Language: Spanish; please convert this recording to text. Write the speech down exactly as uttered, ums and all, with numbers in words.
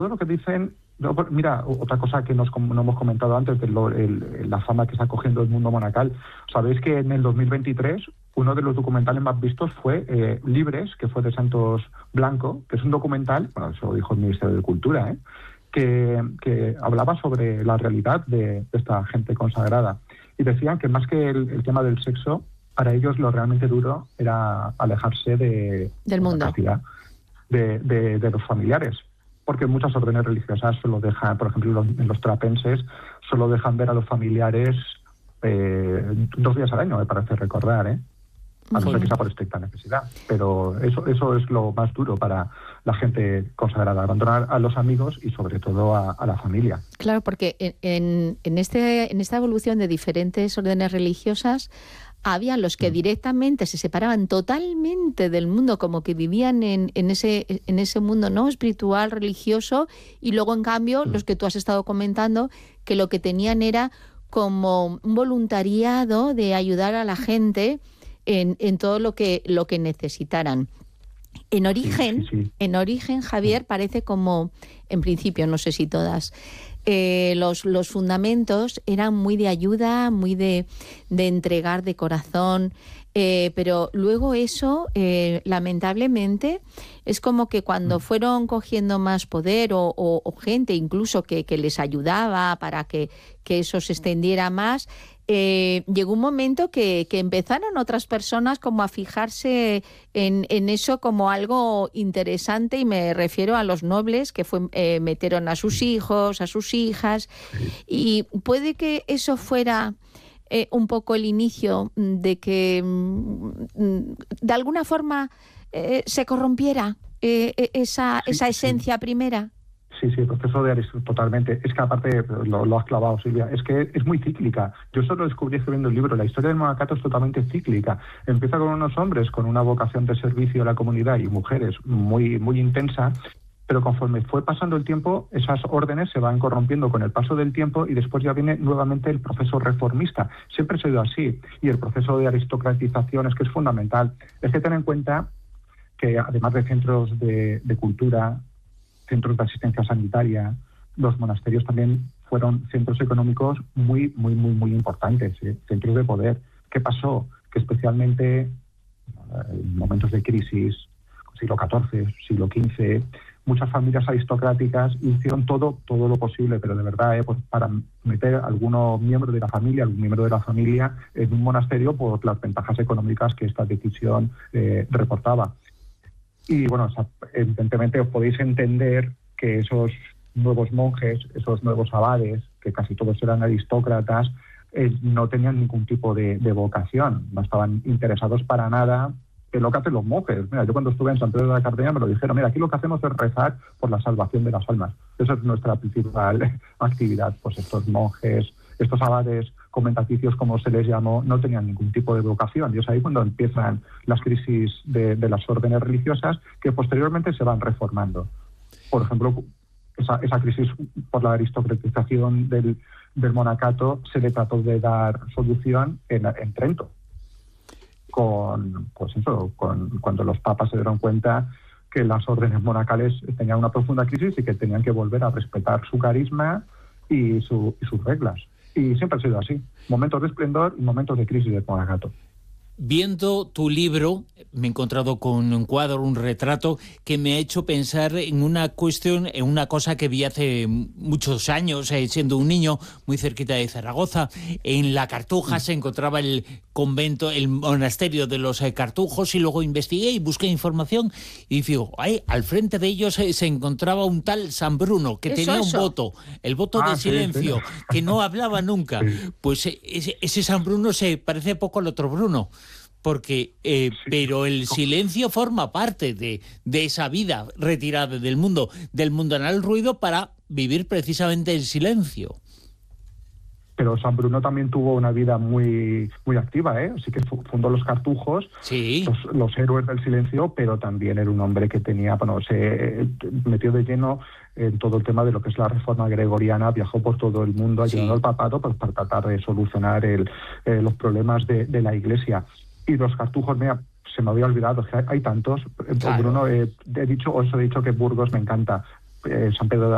todo lo que dicen. No, mira, otra cosa que nos, no hemos comentado antes de lo, el, la fama que está cogiendo el mundo monacal. Sabéis que en el dos mil veintitrés uno de los documentales más vistos fue eh, Libres, que fue de Santos Blanco, que es un documental, bueno, eso lo dijo el Ministerio de Cultura, ¿eh? que, que hablaba sobre la realidad de, de esta gente consagrada. Y decían que más que el, el tema del sexo, para ellos lo realmente duro era alejarse de, del mundo, de, la castidad, de, de, de los familiares. Porque muchas órdenes religiosas solo dejan, por ejemplo, en los trapenses, solo dejan ver a los familiares eh, dos días al año, me parece recordar, ¿eh? A no ser que sea por estricta necesidad. Pero eso eso es lo más duro para la gente consagrada, abandonar a los amigos y sobre todo a, a la familia. Claro, porque en, en, este, en esta evolución de diferentes órdenes religiosas, había los que directamente se separaban totalmente del mundo, como que vivían en, en, ese, en ese mundo no espiritual, religioso, y luego, en cambio, los que tú has estado comentando, que lo que tenían era como un voluntariado de ayudar a la gente en, en todo lo que, lo que necesitaran. En origen, sí, sí, sí. en origen, Javier, parece como, en principio, no sé si todas, eh, los, los fundamentos eran muy de ayuda, muy de, de entregar de corazón, eh, pero luego eso, eh, lamentablemente, es como que cuando fueron cogiendo más poder o, o, o gente incluso que, que les ayudaba para que, que eso se extendiera más, Eh, llegó un momento que, que empezaron otras personas como a fijarse en, en eso como algo interesante, y me refiero a los nobles que fue, eh, metieron a sus hijos, a sus hijas, y puede que eso fuera eh, un poco el inicio de que mm, de alguna forma eh, se corrompiera eh, esa, esa esencia primera. Sí, sí, el proceso de Aristóteles, totalmente. Es que aparte, lo, lo has clavado, Silvia, es que es muy cíclica. Yo solo descubrí escribiendo el libro, la historia del monacato es totalmente cíclica. Empieza con unos hombres con una vocación de servicio a la comunidad y mujeres muy, muy intensa, pero conforme fue pasando el tiempo, esas órdenes se van corrompiendo con el paso del tiempo y después ya viene nuevamente el proceso reformista. Siempre ha sido así. Y el proceso de aristocratización es que es fundamental. Es que ten en cuenta que además de centros de, de cultura, centros de asistencia sanitaria, los monasterios también fueron centros económicos muy, muy, muy, muy importantes, ¿eh? Centros de poder. ¿Qué pasó? Que especialmente en momentos de crisis, siglo catorce, siglo quince, muchas familias aristocráticas hicieron todo, todo lo posible, pero de verdad, ¿eh? pues para meter a alguno miembro de la familia, algún miembro de la familia en un monasterio por las ventajas económicas que esta decisión eh, reportaba. Y bueno, evidentemente os podéis entender que esos nuevos monjes, esos nuevos abades, que casi todos eran aristócratas, eh, no tenían ningún tipo de, de vocación, no estaban interesados para nada en lo que hacen los monjes. Mira, yo cuando estuve en San Pedro de la Cardeña me lo dijeron, mira, aquí lo que hacemos es rezar por la salvación de las almas. Esa es nuestra principal actividad. Pues estos monjes, estos abades comentaticios, como se les llamó, no tenían ningún tipo de vocación. Y es ahí cuando empiezan las crisis de, de las órdenes religiosas, que posteriormente se van reformando. Por ejemplo, esa, esa crisis por la aristocratización del, del monacato se le trató de dar solución en, en Trento. Con, pues eso, con, cuando los papas se dieron cuenta que las órdenes monacales tenían una profunda crisis y que tenían que volver a respetar su carisma y, su, y sus reglas. Y siempre ha sido así. Momentos de esplendor y momentos de crisis del monacato. Viendo tu libro, me he encontrado con un cuadro, un retrato, que me ha hecho pensar en una cuestión, en una cosa que vi hace muchos años, eh, siendo un niño, muy cerquita de Zaragoza. En La Cartuja se encontraba el convento, el monasterio de los eh, Cartujos, y luego investigué y busqué información, y digo, ahí, al frente de ellos eh, se encontraba un tal San Bruno, que eso, tenía un eso. voto, el voto ah, de silencio, sí, sí. que no hablaba nunca. Sí. Pues eh, ese, ese San Bruno se parece poco al otro Bruno. Porque, eh, sí. pero el silencio forma parte de, de esa vida retirada del mundo, del mundanal ruido, para vivir precisamente en silencio. Pero San Bruno también tuvo una vida muy muy activa, ¿eh? Así que fundó los Cartujos, sí. los, los héroes del silencio, pero también era un hombre que tenía, bueno, se metió de lleno en todo el tema de lo que es la reforma gregoriana, viajó por todo el mundo ayudando sí. al papado pues, para tratar de solucionar el, eh, los problemas de, de la Iglesia. Y los Cartujos, mira, se me había olvidado, que hay, hay tantos. Claro. Bruno, eh, he dicho, os he dicho que Burgos me encanta, eh, San Pedro de